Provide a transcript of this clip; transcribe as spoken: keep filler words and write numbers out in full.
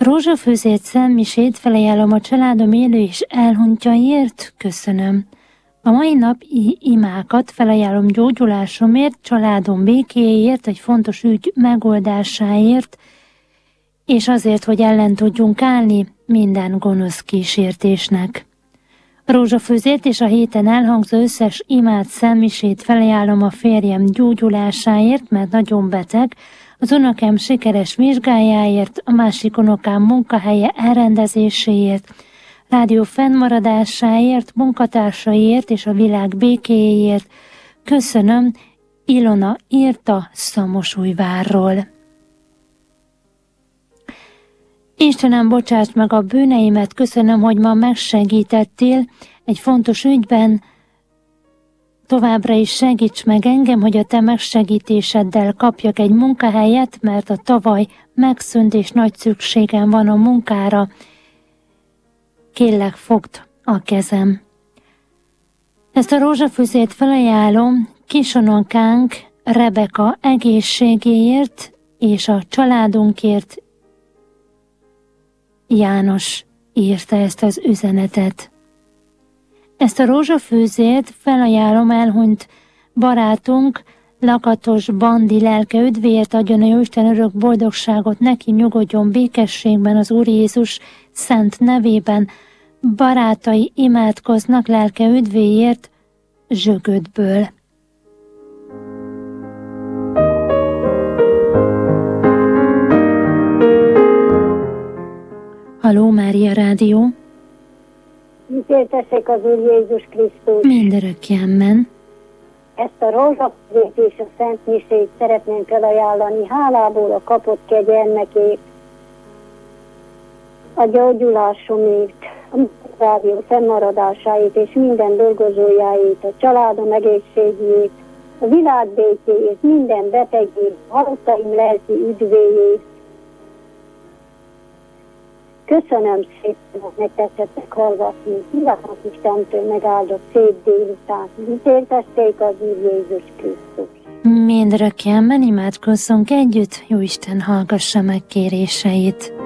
Rózsafőzét szentmisét felajánlom a családom élő és elhunytjaiért, köszönöm. A mai napi imákat felajánlom gyógyulásomért, családom békéért, egy fontos ügy megoldásáért, és azért, hogy ellen tudjunk állni minden gonosz kísértésnek. A rózsafőzét és a héten elhangzó összes imát szentmisét felajánlom a férjem gyógyulásáért, mert nagyon beteg, az unokám sikeres vizsgájáért, a másik unokám munkahelye elrendezéséért, rádió fennmaradásáért, munkatársaiért és a világ békéjéért. Köszönöm, Ilona írta Szamosújvárról. Istenem, bocsáss meg a bűneimet, köszönöm, hogy ma megsegítettél egy fontos ügyben. Továbbra is segíts meg engem, hogy a te megsegítéseddel kapjak egy munkahelyet, mert a tavaly megszűnt és nagy szükségem van a munkára. Kérlek, fogd a kezem. Ezt a rózsafűzét felajánlom kisunokánk Rebeka egészségéért és a családunkért. János írta ezt az üzenetet. Ezt a rózsafűzét felajánlom elhunyt barátunk, Lakatos Bandi lelke üdvéért, adjon a Jóisten örök boldogságot neki, nyugodjon békességben az Úr Jézus szent nevében. Barátai imádkoznak lelke üdvéért Zsögödből. Halló, Mária Rádió. Dicsértessék az Úr Jézus Krisztus. Mindörökkjánmen. Ezt a rózsafűzét és a szent misét szeretném felajánlani hálából a kapott kegyelmekért, a gyógyulásomért, a rádió fennmaradásáért és minden dolgozójáért, a családom egészségét, a világ békéjét, minden betegért, halottaim lelki üdvéjét. Köszönöm szépen, hogy megtetszettek hallgatni. Kívánok Istentől megáldott szép délután. Dicsértessék az Úr Jézus Krisztus. Mindörökkjánmen imádkozzunk együtt, Jóisten hallgassa meg kéréseit.